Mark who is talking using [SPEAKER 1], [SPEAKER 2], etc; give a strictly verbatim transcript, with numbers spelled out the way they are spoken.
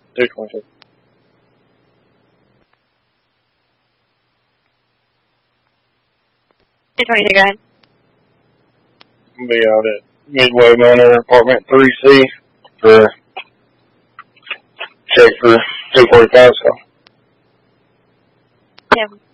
[SPEAKER 1] two twenty-two.
[SPEAKER 2] two twenty-two, go ahead.
[SPEAKER 1] I'll be out at Midway Manor, apartment three C, for check for two forty-five, so.
[SPEAKER 2] Yeah.